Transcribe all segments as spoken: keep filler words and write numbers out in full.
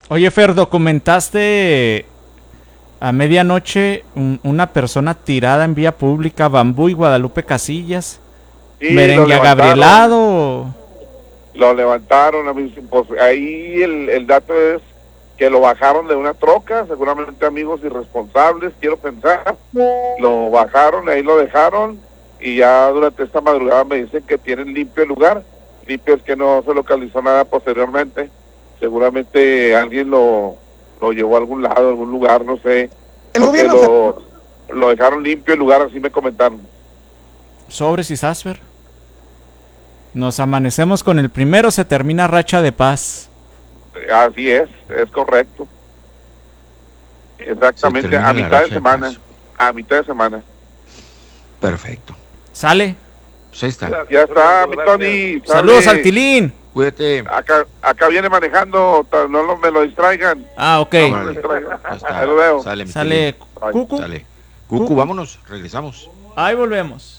Oye, Fer, documentaste a medianoche un- una persona tirada en vía pública, Bambú y Guadalupe Casillas. Sí, lo Merengue levantaron, agabrilado. lo levantaron, a mí, pues ahí el, el dato es que lo bajaron de una troca, seguramente amigos irresponsables, quiero pensar, lo bajaron, ahí lo dejaron, y ya durante esta madrugada me dicen que tienen limpio el lugar, limpio es que no se localizó nada posteriormente, seguramente alguien lo, lo llevó a algún lado, a algún lugar, no sé, El porque gobierno lo, lo dejaron limpio el lugar, así me comentaron. Sobres y Sasfer. Nos amanecemos con el primero, se termina racha de paz. Así es, es correcto. Exactamente, a mitad de semana, a mitad de semana. Perfecto. ¿Sale? Pues ahí está. Ya está, mi Tony. Saludos sale. al Tilín. Cuídate. Acá, acá viene manejando, ta- no lo, me lo distraigan. Ah, ok. No me lo distraigan. Ya está. Ahí lo veo. Sale, mi Sale Ay, Cucu. Tilín. Sale. Cucu, vámonos. Regresamos. Ahí volvemos.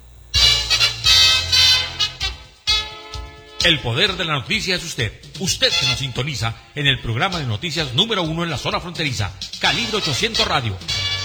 El poder de la noticia es usted. Usted que nos sintoniza en el programa de noticias número uno en la zona fronteriza, Calibre ochocientos Radio.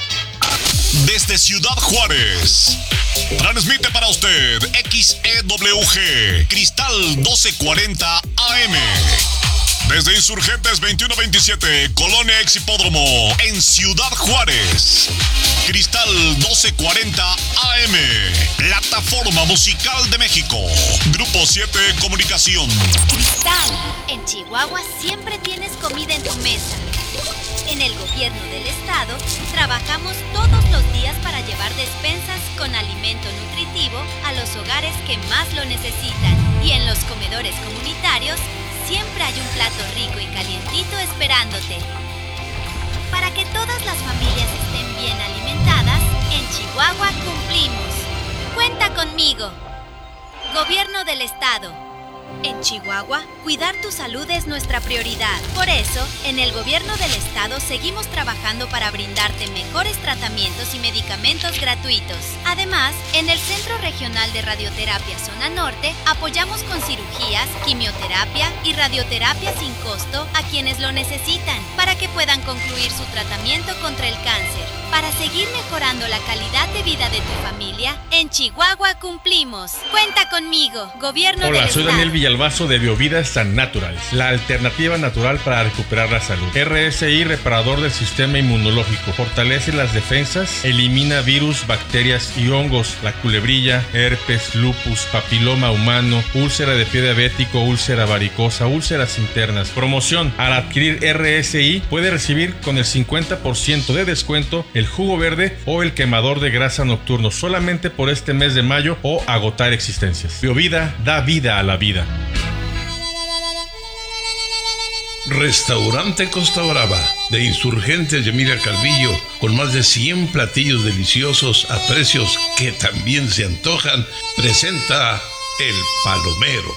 Desde Ciudad Juárez, transmite para usted X E W G, Cristal doce cuarenta A M. Desde Insurgentes veintiuno veintisiete, Colonia Ex Hipódromo, en Ciudad Juárez. Cristal doce cuarenta A M, Plataforma Musical de México. Grupo siete Comunicación. Cristal, en Chihuahua siempre tienes comida en tu mesa. En el gobierno del estado, trabajamos todos los días para llevar despensas con alimento nutritivo a los hogares que más lo necesitan. Y en los comedores comunitarios, siempre hay un plato rico y calientito esperándote. Para que todas las familias estén bien alimentadas, en Chihuahua cumplimos. Cuenta conmigo. Gobierno del estado. En Chihuahua, cuidar tu salud es nuestra prioridad. Por eso, en el gobierno del estado seguimos trabajando para brindarte mejores tratamientos y medicamentos gratuitos. Además, en el Centro Regional de Radioterapia Zona Norte, apoyamos con cirugías, quimioterapia y radioterapia sin costo a quienes lo necesitan, para que puedan concluir su tratamiento contra el cáncer. Para seguir mejorando la calidad de vida de tu familia, en Chihuahua cumplimos. Cuenta conmigo, gobierno del Hola, estado. soy Daniel Villalbazo de Biovida San Naturals, la alternativa natural para recuperar la salud. R S I, reparador del sistema inmunológico, fortalece las defensas, elimina virus, bacterias y hongos, la culebrilla, herpes, lupus, papiloma humano, úlcera de pie diabético, úlcera varicosa, úlceras internas. Promoción: al adquirir R S I puede recibir con el cincuenta por ciento de descuento el jugo verde o el quemador de grasa nocturno solamente por este mes de mayo o agotar existencias. Biovida da vida a la vida. Restaurante Costa Brava, de Insurgentes y Emilia Calvillo, con más de cien platillos deliciosos a precios que también se antojan, presenta El Palomero.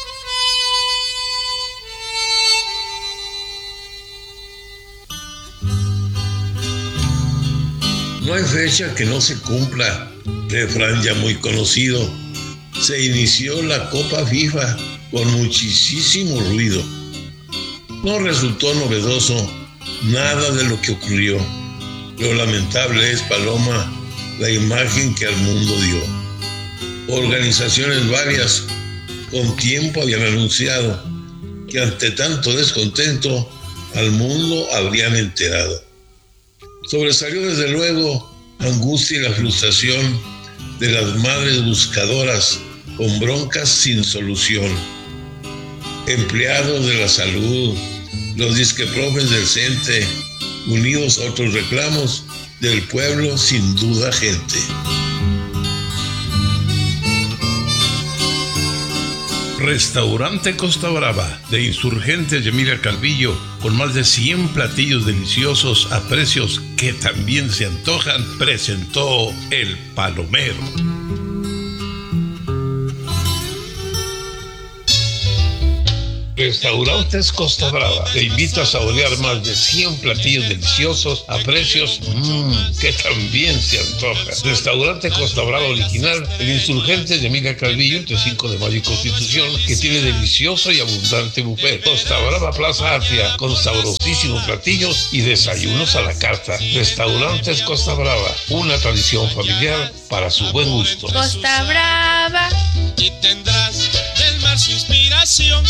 No hay fecha que no se cumpla, refrán ya muy conocido. Se inició la Copa FIFA con muchísimo ruido. No resultó novedoso nada de lo que ocurrió. Lo lamentable es, Paloma, la imagen que al mundo dio. Organizaciones varias con tiempo habían anunciado que ante tanto descontento al mundo habrían enterado. Sobresalió desde luego la angustia y la frustración de las madres buscadoras con broncas sin solución. Empleados de la salud, los disqueprofes del CENTE, unidos a otros reclamos del pueblo, sin duda gente. Restaurante Costa Brava, de Insurgentes y Emilia Calvillo, con más de cien platillos deliciosos a precios que también se antojan, presentó El Palomero. Restaurantes Costa Brava te invita a saborear más de cien platillos deliciosos a precios mmm, que también se antoja. Restaurante Costa Brava original, el Insurgentes de Emilia Calvillo, entre cinco de mayo y Constitución, que tiene delicioso y abundante buffet. Costa Brava Plaza Atria, con sabrosísimos platillos y desayunos a la carta. Restaurantes Costa Brava, una tradición familiar para su buen gusto. Costa Brava. Y tendrás del mar su inspiración.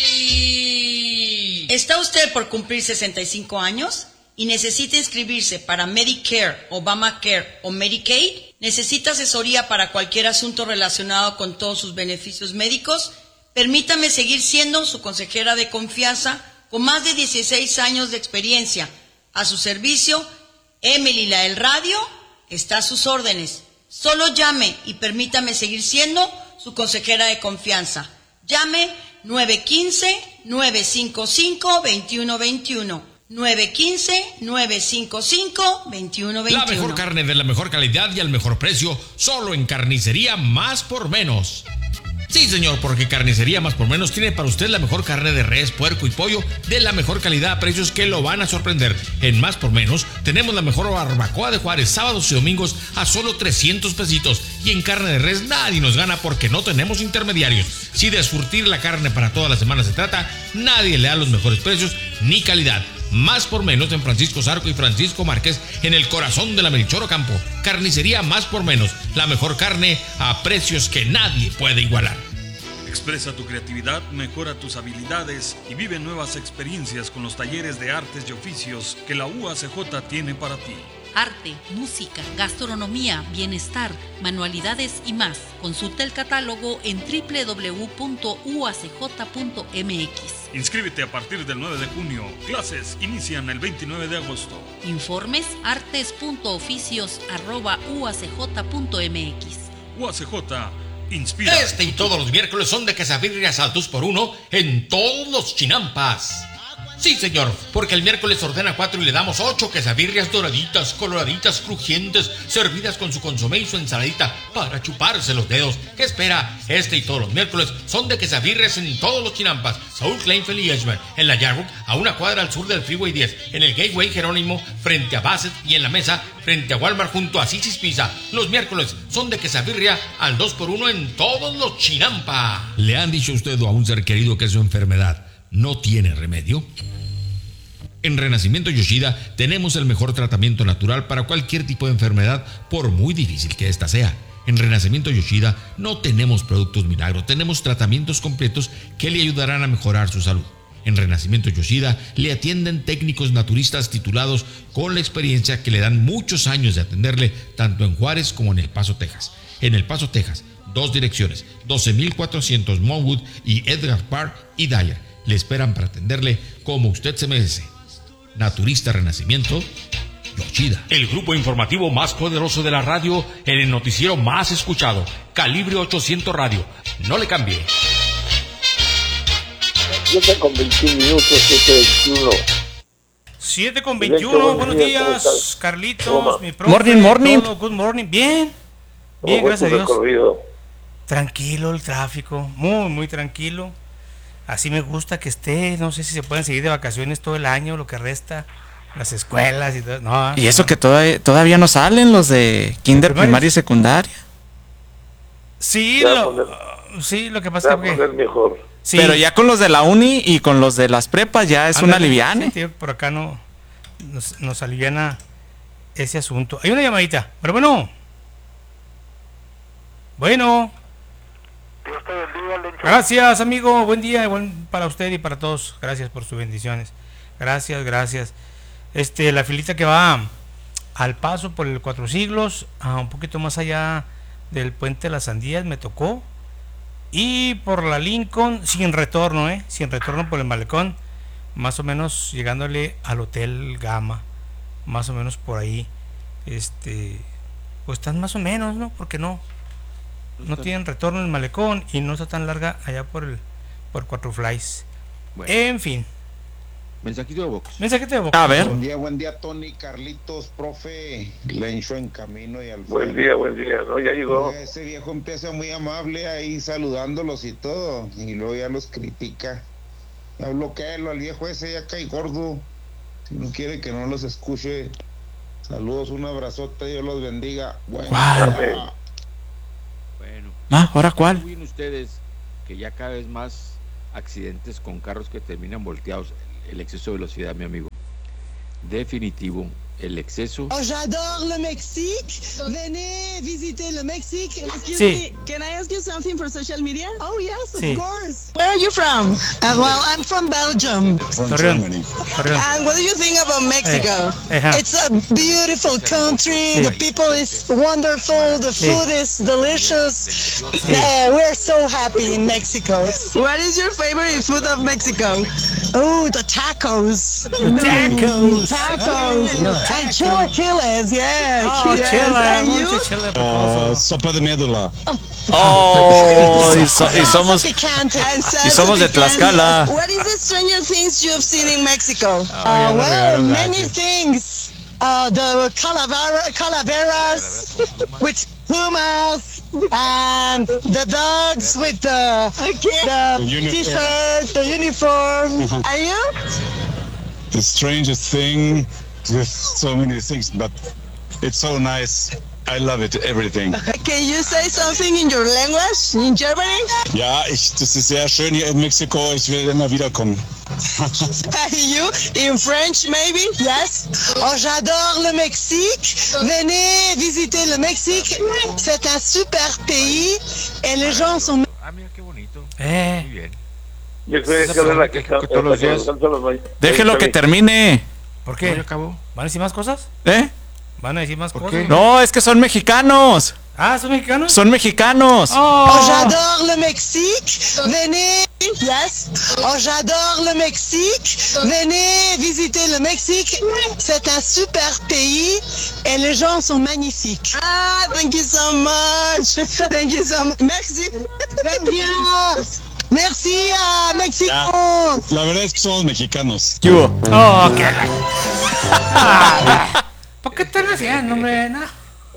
¿Está usted por cumplir sesenta y cinco años y necesita inscribirse para Medicare, Obamacare o Medicaid? ¿Necesita asesoría para cualquier asunto relacionado con todos sus beneficios médicos? Permítame seguir siendo su consejera de confianza con más de dieciséis años de experiencia. A su servicio, Emily la del radio está a sus órdenes. Solo llame y permítame seguir siendo su consejera de confianza. Llame nueve uno cinco, nueve cinco cinco, dos uno dos uno. nueve uno cinco, nueve cinco cinco, dos uno dos uno. La mejor carne de la mejor calidad y al mejor precio, solo en Carnicería Más por Menos. Sí, señor, porque Carnicería Más por Menos tiene para usted la mejor carne de res, puerco y pollo de la mejor calidad a precios que lo van a sorprender. En Más por Menos tenemos la mejor barbacoa de Juárez, sábados y domingos a solo trescientos pesitos. Y en carne de res nadie nos gana porque no tenemos intermediarios. Si de surtir la carne para toda la semana se trata, nadie le da los mejores precios ni calidad. Más por Menos en Francisco Zarco y Francisco Márquez, en el corazón de la Melchor Ocampo. Carnicería Más por Menos, la mejor carne a precios que nadie puede igualar. Expresa tu creatividad, mejora tus habilidades y vive nuevas experiencias con los talleres de artes y oficios que la U A C J tiene para ti. Arte, música, gastronomía, bienestar, manualidades y más. Consulta el catálogo en doble u doble u doble u punto u a c j punto m x. Inscríbete a partir del nueve de junio. Clases inician el veintinueve de agosto. Informes artes punto oficios arroba u a c j punto m x. U A C J inspira. Este y todos los miércoles son de quesadillas al dos por uno en todos los chinampas. Sí, señor, porque el miércoles ordena cuatro y le damos ocho quesadillas doraditas, coloraditas, crujientes, servidas con su consomé y su ensaladita para chuparse los dedos. ¿Qué espera? Este y todos los miércoles son de quesadillas en todos los chinampas. Saúl Kleinfeld y Edgeman, en la Yarwood, a una cuadra al sur del Freeway diez, en el Gateway Jerónimo, frente a Bassett, y en la Mesa, frente a Walmart, junto a Sisis Pizza. Los miércoles son de quesadilla al dos por uno en todos los chinampas. ¿Le han dicho a usted o a un ser querido que su enfermedad no tiene remedio? En Renacimiento Yoshida tenemos el mejor tratamiento natural para cualquier tipo de enfermedad, por muy difícil que ésta sea. En Renacimiento Yoshida no tenemos productos milagro, tenemos tratamientos completos que le ayudarán a mejorar su salud. En Renacimiento Yoshida le atienden técnicos naturistas titulados con la experiencia que le dan muchos años de atenderle tanto en Juárez como en El Paso, Texas. En El Paso, Texas, dos direcciones, doce mil cuatrocientos Monwood y Edgar Park y Dyer. Le esperan para atenderle como usted se merece. Naturista Renacimiento Yoshida. El grupo informativo más poderoso de la radio, en el noticiero más escuchado, Calibre ochocientos Radio. No le cambie. siete con veintiún minutos, siete veintiuno. siete con veintiuno, buenos días, Carlitos, mi profe. Morning, morning. Todo, good morning, bien. Bien, gracias a Dios. Recorrido? Tranquilo el tráfico, muy, muy tranquilo. Así me gusta que esté, no sé si se pueden seguir de vacaciones todo el año, lo que resta, las escuelas y todo. No, y eso no. Que todavía, todavía no salen los de kinder, primaria y secundaria. Sí, lo, poner, sí, lo que pasa es que... mejor. Sí. Pero ya con los de la uni y con los de las prepas ya es Andale, una aliviane. Sí, tío, por acá no nos, nos aliviana ese asunto. Hay una llamadita, pero bueno. Bueno. Gracias, amigo, buen día, buen para usted y para todos. Gracias por sus bendiciones. Gracias, gracias. Este, la filita que va al paso por el Cuatro Siglos, a un poquito más allá del Puente de las Sandías me tocó, y por la Lincoln sin retorno, eh, sin retorno por el malecón, más o menos llegándole al Hotel Gama, más o menos por ahí. Este, pues están más o menos, ¿no? Porque no no tienen retorno en el malecón y no está tan larga allá por el por Cuatro Flies. Bueno. En fin. Mensajito de box. Mensajito de box. A ver. Buen día, buen día, Tony, Carlitos, profe, Lencho en camino y Alfredo. Buen día, buen día, ¿no? Ya llegó. Ese viejo empieza muy amable ahí saludándolos y todo, y luego ya los critica. Ya bloquéalo al viejo ese, ya cae gordo. Si no quiere que no los escuche. Saludos, un abrazote, Dios los bendiga. Bueno, ¿Cuál? Bueno. Ah, ¿ahora cuál? ¿Saben ustedes que ya cada vez más accidentes con carros que terminan volteados? El exceso de velocidad, mi amigo. Definitivo, el exceso. Oh, j'adore le Mexique. Venez visiter le Mexique. Excuse Sí. me, can I ask you something for social media? Oh, yes, of Sí. course. Where are you from? Uh, well, I'm from Belgium. Torreón. Torreón. And what do you think about Mexico? Eh, ajá. It's a beautiful country. Sí. The people is wonderful. The Sí. food is delicious. Uh, we're so happy in Mexico. What is your favorite food of Mexico? Oh, the tacos. Tacos. Tacos. And chilaquiles, yeah. Oh, yes. chile, And you? mucho chile, por favor. sopa de médula. Oh, y, so- y somos Picante. And y somos de picante. Tlaxcala. What is the stranger things you've seen in Mexico? ya uh, lo well, regaron many gacho. things. Uh, the calavera, calaveras with plumas, and the dogs with the, the uni- t-shirt, the uniform. Mhm. Are you? The strangest thing, with so many things, but it's so nice. I love it, everything. Can you say something in your language, in Germany? Ja, ich, das ist sehr schön hier in Mexiko. Ich will immer wiederkommen. And you, in French maybe? Yes? Oh, j'adore le Mexique. Venez visiter le Mexique. C'est un super pays et les gens sont... Ah, mira qué bonito. Eh. Muy bien. Yo creo Esa que ahora la persona que que- que todos los días- Déjelo que termine. ¿Por ¿No qué? ya acabó? ¿Van a decir más cosas? ¿Eh? ¿Van a decir más ¿Por cosas? qué? No, es que son mexicanos. Ah, ¿son mexicanos? Son mexicanos. Oh, Oh, j'adore le Mexique. Venez... Yes? Oh, j'adore le Mexique. Venez visiter le Mexique. C'est un super pays et les gens sont magnifiques. Ah, thank you so much. Thank you so much. Merci. Thank you. Merci a México. La verdad es que somos mexicanos. ¿Qué hubo? Oh, qué... ¿Por qué están haciendo, hombre? No.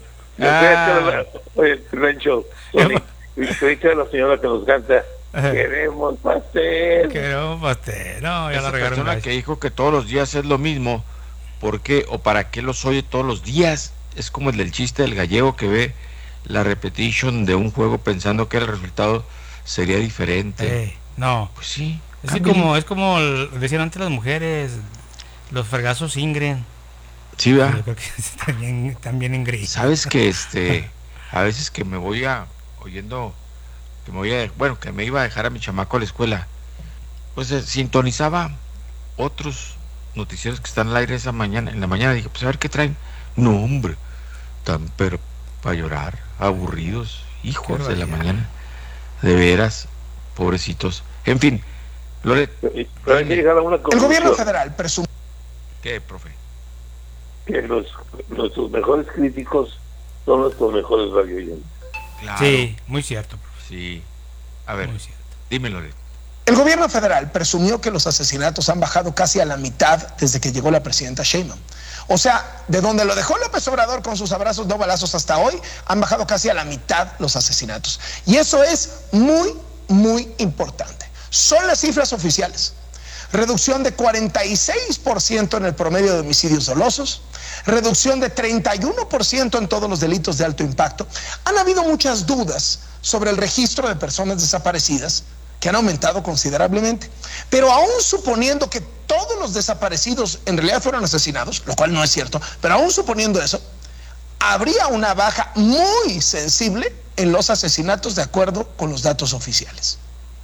Ah. Oye, Rencho, ¿viste a la señora que nos canta? Queremos pastel. Queremos pastel. No, ya Esa la regaron. persona gacho. que dijo que todos los días es lo mismo, ¿por qué o para qué los oye todos los días? Es como el del chiste del gallego que ve la repetition de un juego pensando que el resultado sería diferente. Eh, no. Pues sí. Es cámbiale. como, es como el- decían antes las mujeres, los fregazos Ingren. Sí, ¿verdad? Yo creo que también, también Ingrid. Sabes que este, a veces que me voy a, oyendo, que me voy a, bueno, que me iba a dejar a mi chamaco a la escuela, pues eh, sintonizaba otros noticieros que están al aire esa mañana, en la mañana, dije, pues a ver qué traen. No, hombre, tan pero para llorar, aburridos, hijos Qué de la barbaridad. mañana, de veras, pobrecitos. En fin, Loret, Pero hay que llegar a una El gobierno conclusión, federal presume ¿qué, profe? que los, nuestros mejores críticos son nuestros mejores radioyentes. Claro, Sí, muy cierto. sí. A ver, Muy cierto. dime, Loret. El gobierno federal presumió que los asesinatos han bajado casi a la mitad desde que llegó la presidenta Sheinbaum. O sea, de donde lo dejó López Obrador con sus abrazos no balazos hasta hoy, han bajado casi a la mitad los asesinatos. Y eso es muy, muy importante. Son las cifras oficiales. Reducción de cuarenta y seis por ciento en el promedio de homicidios dolosos, reducción de treinta y uno por ciento en todos los delitos de alto impacto. Han habido muchas dudas sobre el registro de personas desaparecidas, que han aumentado considerablemente. Pero aún suponiendo que todos los desaparecidos en realidad fueron asesinados, lo cual no es cierto, pero aún suponiendo eso, habría una baja muy sensible en los asesinatos de acuerdo con los datos oficiales.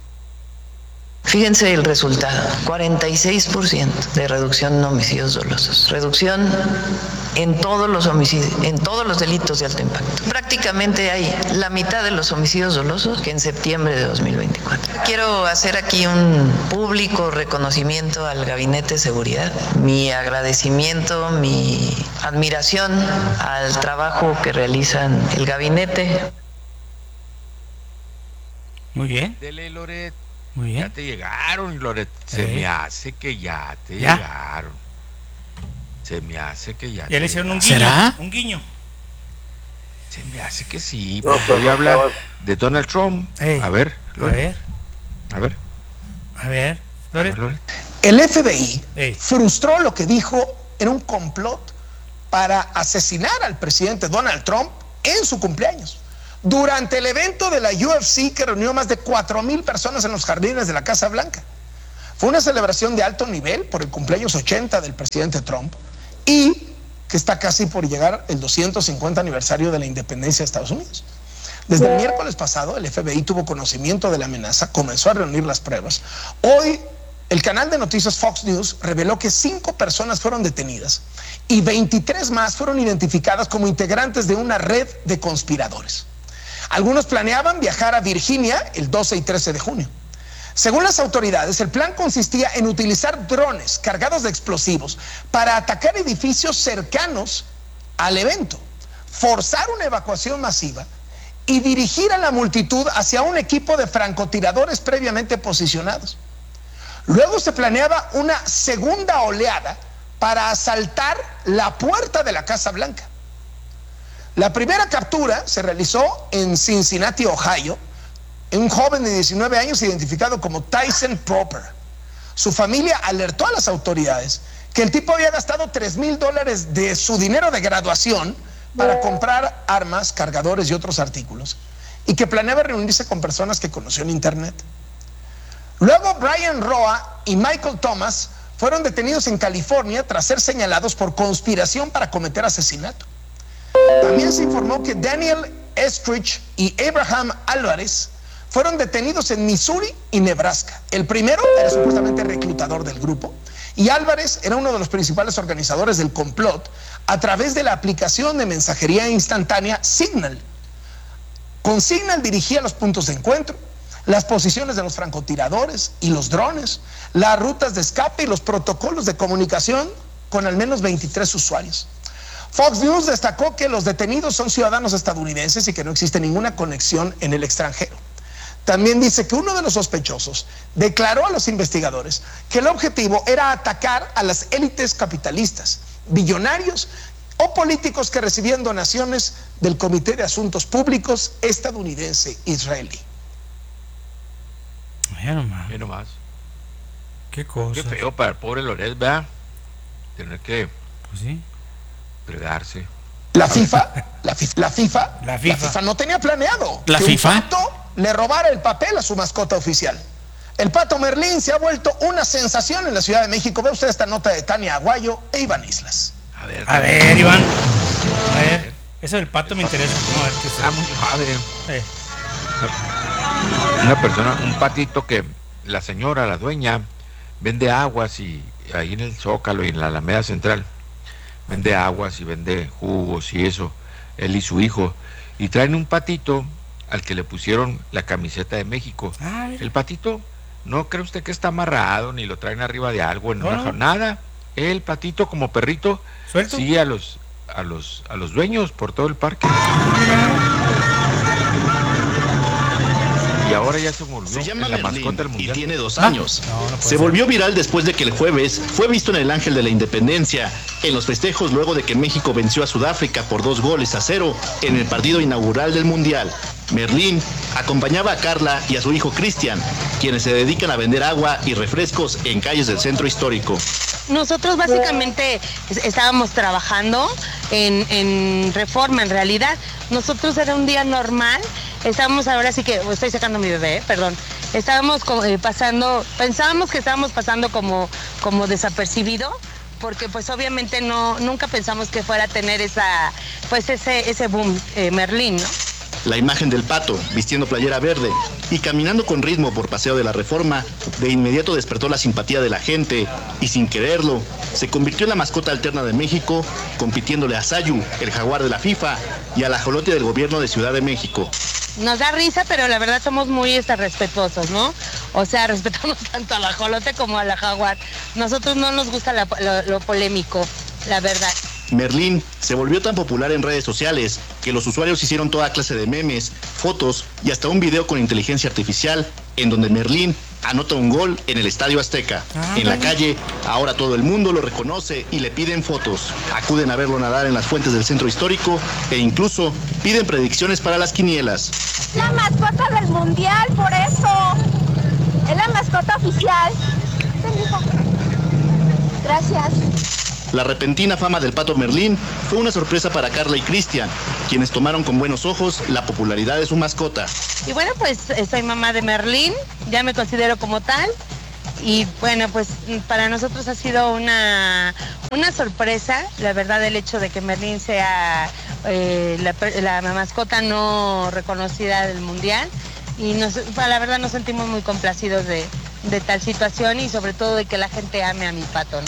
Fíjense el resultado, cuarenta y seis por ciento de reducción en homicidios dolosos, reducción en todos los homicidios, en todos los delitos de alto impacto. Prácticamente hay la mitad de los homicidios dolosos que en septiembre de dos mil veinticuatro. Quiero hacer aquí un público reconocimiento al Gabinete de Seguridad, mi agradecimiento, mi admiración al trabajo que realizan el gabinete. Muy bien. Dele, Loret. Muy Ya bien. te llegaron, Loret. Se Eh. me hace que ya te ¿Ya? llegaron. Se me hace que ya. Ya te le hicieron un llegaron. guiño. ¿Será? Un guiño. Se me hace que sí. No, Porque pero hoy no habla acabas. de Donald Trump. Ey. A ver, A Loret. ver, A ver. a ver. El F B I Ey. frustró lo que dijo en un complot para asesinar al presidente Donald Trump en su cumpleaños. Durante el evento de la U F C que reunió más de cuatro mil personas en los jardines de la Casa Blanca. Fue una celebración de alto nivel por el cumpleaños ochenta del presidente Trump y que está casi por llegar el doscientos cincuenta aniversario de la independencia de Estados Unidos. Desde el miércoles pasado, el F B I tuvo conocimiento de la amenaza, comenzó a reunir las pruebas. Hoy, el canal de noticias Fox News reveló que cinco personas fueron detenidas y veintitrés más fueron identificadas como integrantes de una red de conspiradores. Algunos planeaban viajar a Virginia el doce y trece de junio. Según las autoridades, el plan consistía en utilizar drones cargados de explosivos para atacar edificios cercanos al evento, forzar una evacuación masiva y dirigir a la multitud hacia un equipo de francotiradores previamente posicionados. Luego se planeaba una segunda oleada para asaltar la puerta de la Casa Blanca. La primera captura se realizó en Cincinnati, Ohio, un joven de diecinueve años identificado como Tyson Proper. Su familia alertó a las autoridades que el tipo había gastado tres mil dólares de su dinero de graduación para comprar armas, cargadores y otros artículos, y que planeaba reunirse con personas que conoció en internet. Luego Brian Roa y Michael Thomas fueron detenidos en California tras ser señalados por conspiración para cometer asesinato. También se informó que Daniel Estridge y Abraham Álvarez fueron detenidos en Missouri y Nebraska. El primero era supuestamente reclutador del grupo y Álvarez era uno de los principales organizadores del complot a través de la aplicación de mensajería instantánea Signal. Con Signal dirigía los puntos de encuentro, las posiciones de los francotiradores y los drones, las rutas de escape y los protocolos de comunicación con al menos veintitrés usuarios. Fox News destacó que los detenidos son ciudadanos estadounidenses y que no existe ninguna conexión en el extranjero. También dice que uno de los sospechosos declaró a los investigadores que el objetivo era atacar a las élites capitalistas, billonarios o políticos que recibían donaciones del Comité de Asuntos Públicos estadounidense israelí. Mira nomás. Mira nomás. Qué cosa. Qué feo para el pobre Loret, ¿verdad? Tener que pues sí. Fregarse. La FIFA, la FIFA, la FIFA, la FIFA, la FIFA no tenía planeado ¿La que FIFA? un pato le robara el papel a su mascota oficial. El pato Merlín se ha vuelto una sensación en la Ciudad de México. Ve usted esta nota de Tania Aguayo e Iván Islas. A ver, a ver, Iván. A ver, eso del pato me interesa. No, a ver, ¿qué es? Ah, muy padre. Eh. Una persona, un patito que la señora, la dueña, vende aguas y ahí en el Zócalo y en la Alameda Central vende aguas y vende jugos y eso, él y su hijo, y traen un patito al que le pusieron la camiseta de México. Ah, el patito, no cree usted que está amarrado ni lo traen arriba de algo, en no, una, no. nada. El patito como perrito ¿Suelto? sigue a los a los a los dueños por todo el parque. Y ahora ya se volvió se llama en la Merlín mascota del mundial. Y tiene dos años. Ah, no, no se volvió viral después de que el jueves fue visto en el Ángel de la Independencia en los festejos luego de que México venció a Sudáfrica por dos goles a cero en el partido inaugural del mundial. Merlín acompañaba a Carla y a su hijo Cristian, quienes se dedican a vender agua y refrescos en calles del centro histórico. Nosotros básicamente estábamos trabajando en, en Reforma, en realidad. Nosotros era un día normal, estábamos ahora sí que, estoy sacando a mi bebé, perdón, estábamos eh, pasando, pensábamos que estábamos pasando como, como desapercibido, porque pues obviamente no, nunca pensamos que fuera a tener esa, pues ese, ese boom eh, Merlín, ¿no? La imagen del pato, vistiendo playera verde y caminando con ritmo por Paseo de la Reforma, de inmediato despertó la simpatía de la gente y sin quererlo, se convirtió en la mascota alterna de México, compitiéndole a Sayu, el jaguar de la FIFA, y al ajolote del gobierno de Ciudad de México. Nos da risa, pero la verdad somos muy este, respetuosos, ¿no? O sea, respetamos tanto al ajolote como a la jaguar. Nosotros no nos gusta la, lo, lo polémico, la verdad. Merlín se volvió tan popular en redes sociales que los usuarios hicieron toda clase de memes, fotos y hasta un video con inteligencia artificial en donde Merlín anota un gol en el Estadio Azteca. Ah, en la calle, ahora todo el mundo lo reconoce y le piden fotos. Acuden a verlo nadar en las fuentes del centro histórico e incluso piden predicciones para las quinielas. La mascota del mundial, por eso. Es la mascota oficial. hijo. Gracias. La repentina fama del Pato Merlín fue una sorpresa para Carla y Cristian, quienes tomaron con buenos ojos la popularidad de su mascota. Y bueno, pues soy mamá de Merlín, ya me considero como tal. Y bueno, pues para nosotros ha sido una, una sorpresa, la verdad, el hecho de que Merlín sea eh, la, la mascota no reconocida del mundial. Y nos, la verdad nos sentimos muy complacidos de, de tal situación y sobre todo de que la gente ame a mi pato, ¿no?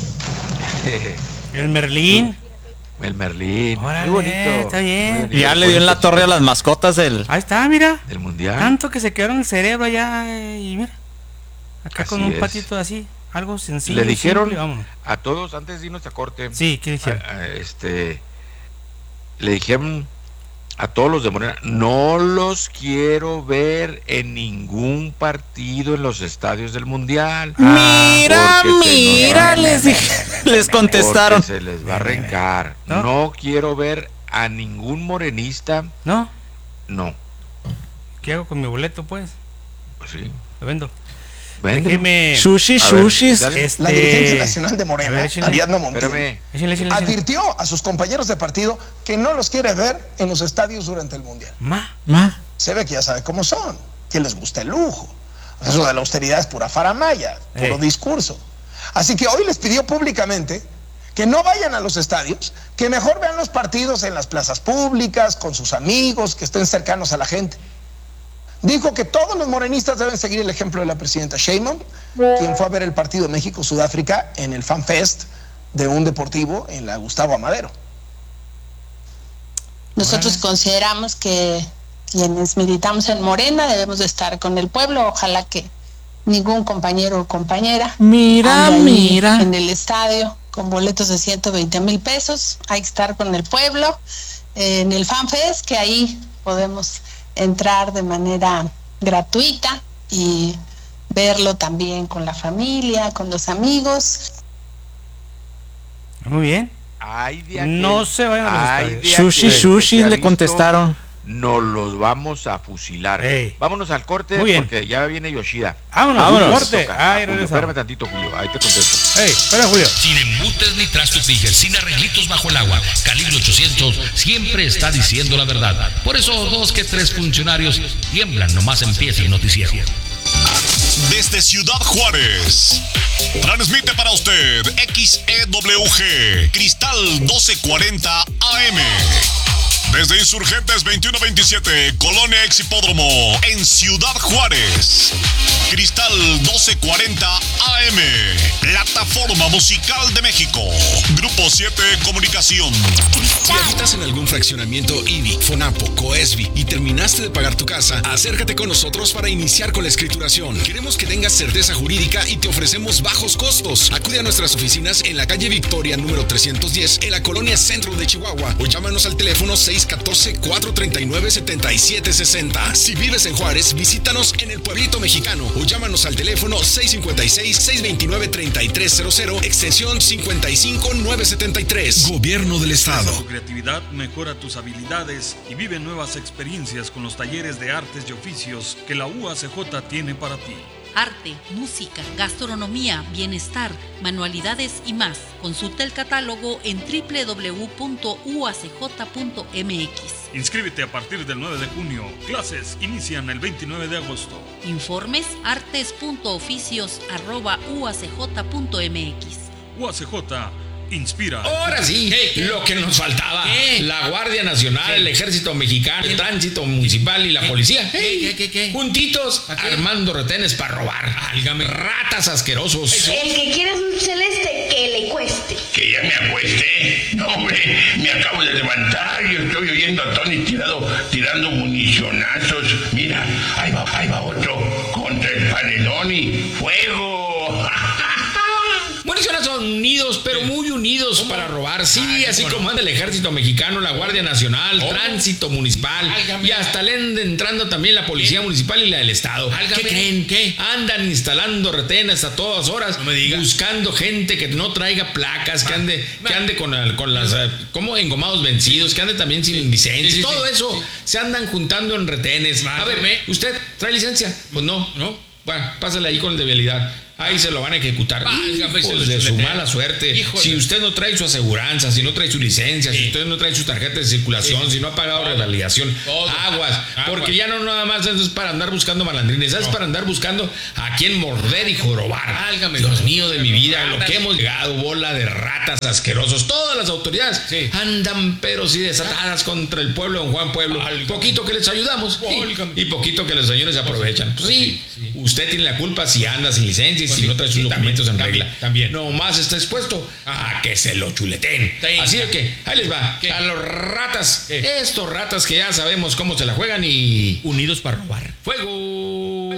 El Merlín. El Merlín. Órale, muy bonito. está bien. Y ya le dio en la torre a las mascotas del... Ahí está, mira. Del mundial. Tanto que se quedaron en el cerebro allá y mira. Acá Así con un es. patito así, algo sencillo. Le dijeron simple, vámonos. a todos, antes de irnos a corte. Sí, ¿qué dijeron? A, a este, le dijeron a todos los de Morena, no los quiero ver en ningún partido en los estadios del mundial. Mira, Porque se mira, nos- les dije, les contestaron. Porque se les va a arrancar. ¿No? No quiero ver a ningún morenista. ¿No? No. ¿Qué hago con mi boleto, pues? Pues sí. Lo vendo. Véndelo. Déjeme... Sushi, A ver, sushis. dale. Este... La dirigencia nacional de A Morena, ver, échale. Ariadna Montiel, Espérame. Échale, échale, échale. advirtió a sus compañeros de partido que no los quiere ver en los estadios durante el Mundial. Ma. Ma. Se ve que ya sabe cómo son, que les gusta el lujo. Eso de la austeridad es pura faramaya, puro Ey. discurso. Así que hoy les pidió públicamente que no vayan a los estadios, que mejor vean los partidos en las plazas públicas, con sus amigos, que estén cercanos a la gente. Dijo que todos los morenistas deben seguir el ejemplo de la presidenta Sheinbaum, quien fue a ver el partido México-Sudáfrica en el Fan Fest de un deportivo en la Gustavo Amadero. Nosotros consideramos que quienes militamos en Morena debemos de estar con el pueblo. Ojalá que ningún compañero o compañera Mira, ande ahí mira. en el estadio con boletos de ciento veinte mil pesos. Hay que estar con el pueblo eh, en el FanFest, que ahí podemos entrar de manera gratuita y verlo también con la familia, con los amigos. Muy bien. Ay, de aquel- No se vayan a los ay, estadios. de Sushi, aquel sushi, que se ha le visto, contestaron. Nos los vamos a fusilar. Ey. Vámonos al corte Muy bien. porque ya viene Yoshida. Vámonos, Vámonos. corte. Toca. Ay, Julio, regresamos. espérame tantito, Julio. Ahí te contesto. Ey, espera, Julio. Sin embutes ni trastos Tiger, sin arreglitos bajo el agua. Calibre ochocientos siempre está diciendo la verdad. Por eso dos que tres funcionarios tiemblan nomás empieza el noticiero. Desde Ciudad Juárez, transmite para usted X E W G, Cristal doce cuarenta A M. Desde Insurgentes veintiuno veintisiete, Colonia Ex Hipódromo, en Ciudad Juárez. Cristal doce cuarenta A M, Plataforma Musical de México. Grupo siete Comunicación. Si habitas en algún fraccionamiento I B I, FONAPO, COESBI y terminaste de pagar tu casa, acércate con nosotros para iniciar con la escrituración. Queremos que tengas certeza jurídica y te ofrecemos bajos costos. Acude a nuestras oficinas en la calle Victoria número trescientos diez en la colonia Centro de Chihuahua o llámanos al teléfono seis uno cuatro, cuatro tres nueve, siete siete seis cero. Si vives en Juárez, visítanos en el Pueblito Mexicano o llámanos al teléfono seis cinco seis, seis dos nueve, tres tres cero cero, extensión cincuenta y cinco nueve setenta y tres. Gobierno del Estado. Tu creatividad mejora tus habilidades y vive nuevas experiencias con los talleres de artes y oficios que la U A C J tiene para ti. Arte, música, gastronomía, bienestar, manualidades y más. Consulta el catálogo en doble u doble u doble u punto u a c j punto m x. Inscríbete a partir del nueve de junio. Clases inician el veintinueve de agosto. Informes artes punto oficios arroba u a c j punto m x. U A C J inspira. Ahora sí, lo que nos faltaba. ¿Qué? La Guardia Nacional, el Ejército Mexicano, el Tránsito Municipal y la Policía. ¿Qué, qué, qué? Juntitos, armando retenes para robar. Álgame. Ratas asquerosos. El que quiera un celeste, que le cueste. Que ya me acuesté. No, hombre, me acabo de levantar y estoy oyendo a Tony tirado, tirando municionazos. Mira, ahí va, ahí va otro contra el paredón y fuego. Municionazos unidos, pero muy unidos para robar. Sí, así como anda el Ejército Mexicano, la Guardia Nacional, Tránsito Municipal. Y hasta le anda entrando también la Policía Municipal y la del Estado. ¿Qué creen? ¿Qué? Andan instalando retenes a todas horas. No me digas. Buscando gente que no traiga placas, que ande, que ande con, el- con las, eh, como engomados vencidos, que ande también sin licencia. Sí, sí, Todo sí, eso sí. se andan juntando en retenes. A ver, ¿usted trae licencia? Pues no, ¿no? Bueno, pásale ahí con el de vialidad. ahí se lo van a ejecutar. Válgame, Hijos se lo de su chuletea. mala suerte. Híjole. Si usted no trae su aseguranza, si no trae su licencia, Sí. si usted no trae su tarjeta de circulación, Sí. si no ha pagado revalidación, Todo. aguas. Aguas. Porque ya no nada más es para andar buscando malandrines, es No. para andar buscando a quien morder y jorobar. Válgame. Dios mío de mi vida, lo Ratas. que hemos llegado, bola de ratas asquerosos. Todas las autoridades Sí. andan pero sí desatadas contra el pueblo, don Juan Pueblo. Válgame. Poquito que les ayudamos Válgame. y, y poquito que los señores se aprovechan. Pues sí, Sí, sí. usted tiene la culpa si anda sin licencia y Pues si sí, no trae sus sí, documentos también, en regla. también, también. No más está expuesto a que se lo chuleten. Tenga. Así de que, ahí les va. ¿Qué? A los ratas, ¿Qué? estos ratas que ya sabemos cómo se la juegan y Unidos para robar. ¡fuego!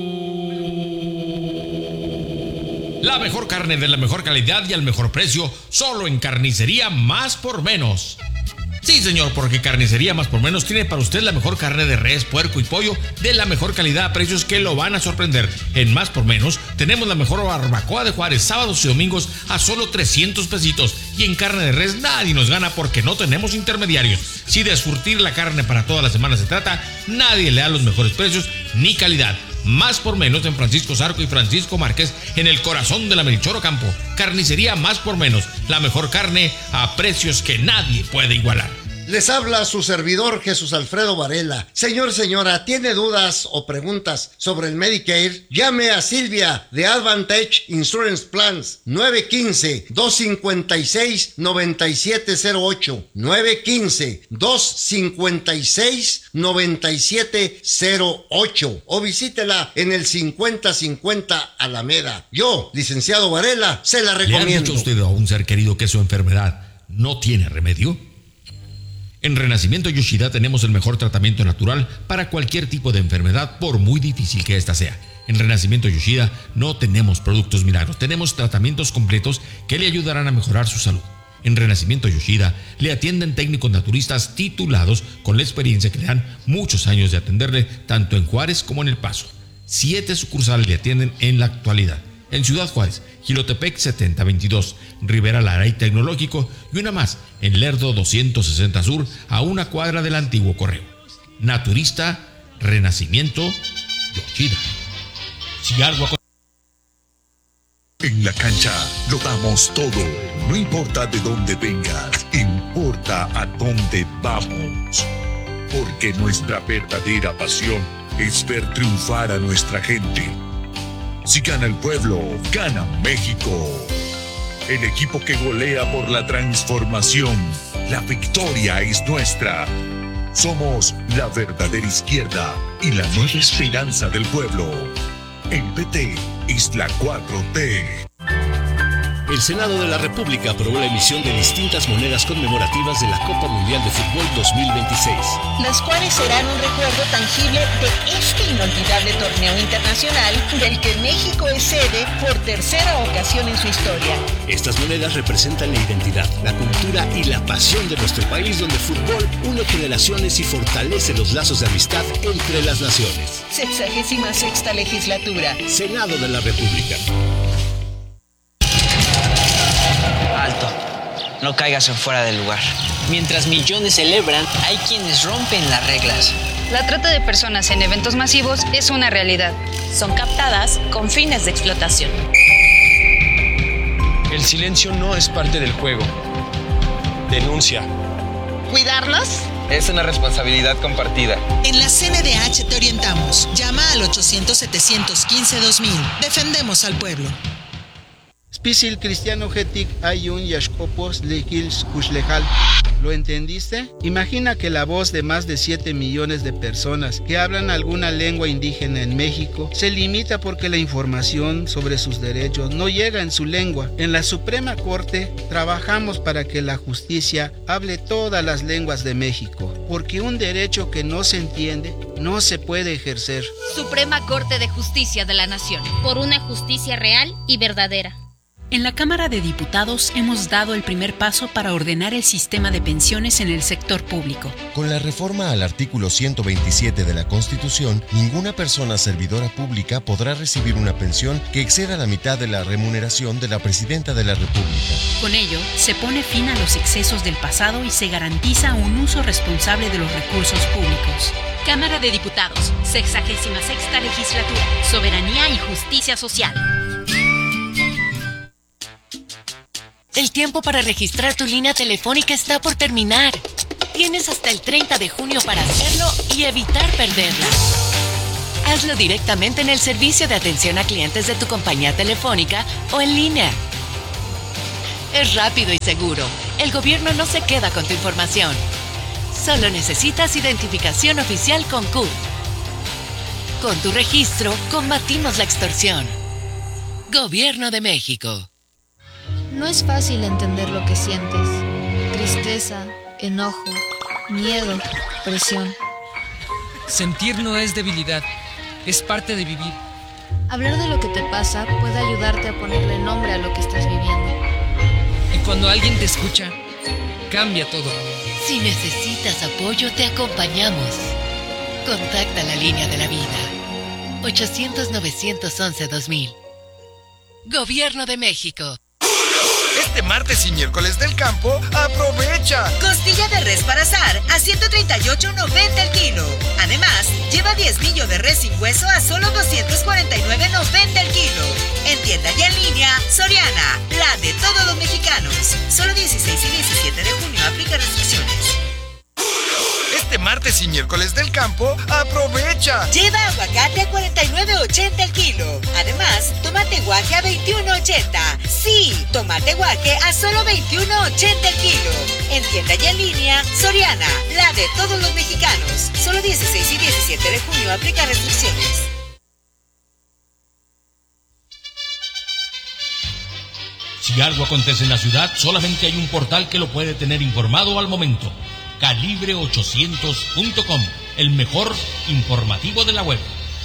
La mejor carne de la mejor calidad y al mejor precio, solo en Carnicería Más por Menos. Sí, señor, porque Carnicería Más por Menos tiene para usted la mejor carne de res, puerco y pollo de la mejor calidad a precios que lo van a sorprender. En Más por Menos tenemos la mejor barbacoa de Juárez, sábados y domingos a solo trescientos pesitos. Y en carne de res nadie nos gana porque no tenemos intermediarios. Si de surtir la carne para toda la semana se trata, nadie le da los mejores precios ni calidad. Más por Menos en Francisco Zarco y Francisco Márquez, en el corazón de la Melchor Ocampo. Carnicería Más por Menos, la mejor carne a precios que nadie puede igualar. Les habla su servidor Jesús Alfredo Varela. Señor, señora, ¿tiene dudas o preguntas sobre el Medicare? Llame a Silvia de Advantage Insurance Plans nueve uno cinco, dos cinco seis, nueve siete cero ocho nueve uno cinco, dos cinco seis, nueve siete cero ocho o visítela en el cincuenta cincuenta Alameda. Yo, licenciado Varela, se la ¿Le han recomiendo. dicho usted a un ser querido que su enfermedad no tiene remedio? En Renacimiento Yoshida tenemos el mejor tratamiento natural para cualquier tipo de enfermedad, por muy difícil que ésta sea. En Renacimiento Yoshida no tenemos productos milagros, tenemos tratamientos completos que le ayudarán a mejorar su salud. En Renacimiento Yoshida le atienden técnicos naturistas titulados con la experiencia que le dan muchos años de atenderle tanto en Juárez como en El Paso. Siete sucursales le atienden en la actualidad. En Ciudad Juárez, Jilotepec setenta veintidós, Rivera Lara y Tecnológico, y una más en Lerdo doscientos sesenta Sur, a una cuadra del antiguo correo. Naturista, Renacimiento, Yoshida. Si algo acon- En la cancha lo damos todo. No importa de dónde vengas, importa a dónde vamos. Porque nuestra verdadera pasión es ver triunfar a nuestra gente. Si gana el pueblo, gana México. El equipo que golea por la transformación. La victoria es nuestra. Somos la verdadera izquierda y la nueva esperanza del pueblo. El P T es la cuatro T. El Senado de la República aprobó la emisión de distintas monedas conmemorativas de la Copa Mundial de Fútbol dos mil veintiséis. Las cuales serán un recuerdo tangible de este inolvidable torneo internacional del que México es sede por tercera ocasión en su historia. Estas monedas representan la identidad, la cultura y la pasión de nuestro país, donde el fútbol une generaciones y fortalece los lazos de amistad entre las naciones. Sexagésima sexta legislatura. Senado de la República. Alto, no caigas en fuera del lugar. Mientras millones celebran, hay quienes rompen las reglas. La trata de personas en eventos masivos es una realidad. Son captadas con fines de explotación. El silencio no es parte del juego. Denuncia. ¿Cuidarlos? Es una responsabilidad compartida. En la C N D H te orientamos. Llama al ochocientos, setecientos quince, dos mil. Defendemos al pueblo. Spisil cristiano getik ayun yashkopos lekils kushlejal. ¿Lo entendiste? Imagina que la voz de más de siete millones de personas que hablan alguna lengua indígena en México se limita porque la información sobre sus derechos no llega en su lengua. En la Suprema Corte trabajamos para que la justicia hable todas las lenguas de México, porque un derecho que no se entiende no se puede ejercer. Suprema Corte de Justicia de la Nación. Por una justicia real y verdadera. En la Cámara de Diputados hemos dado el primer paso para ordenar el sistema de pensiones en el sector público. Con la reforma al artículo ciento veintisiete de la Constitución, ninguna persona servidora pública podrá recibir una pensión que exceda la mitad de la remuneración de la Presidenta de la República. Con ello, se pone fin a los excesos del pasado y se garantiza un uso responsable de los recursos públicos. Cámara de Diputados, sexagésima sexta legislatura, soberanía y justicia social. El tiempo para registrar tu línea telefónica está por terminar. Tienes hasta el treinta de junio para hacerlo y evitar perderla. Hazlo directamente en el servicio de atención a clientes de tu compañía telefónica o en línea. Es rápido y seguro. El gobierno no se queda con tu información. Solo necesitas identificación oficial con C U R. Con tu registro, combatimos la extorsión. Gobierno de México. No es fácil entender lo que sientes. Tristeza, enojo, miedo, presión. Sentir no es debilidad, es parte de vivir. Hablar de lo que te pasa puede ayudarte a ponerle nombre a lo que estás viviendo. Y cuando alguien te escucha, cambia todo. Si necesitas apoyo, te acompañamos. Contacta la línea de la vida. ochocientos, novecientos once, dos mil. Gobierno de México. Este martes y miércoles del campo, aprovecha. Costilla de res para asar a ciento treinta y ocho noventa el kilo. Además, lleva diez millo de res sin hueso a solo doscientos cuarenta y nueve noventa el kilo. En tienda y en línea, Soriana, la de todos los mexicanos. Solo dieciséis y diecisiete de junio, aplica restricciones. Este martes y miércoles del campo, aprovecha. Lleva aguacate a cuarenta y nueve ochenta el kilo. Además, tomate guaje a veintiuno ochenta. Sí, tomate guaje a solo veintiuno ochenta el kilo. En tienda y en línea, Soriana, la de todos los mexicanos. Solo dieciséis y diecisiete de junio, aplica restricciones. Si algo acontece en la ciudad, solamente hay un portal que lo puede tener informado al momento. calibre ochocientos punto com, el mejor informativo de la web.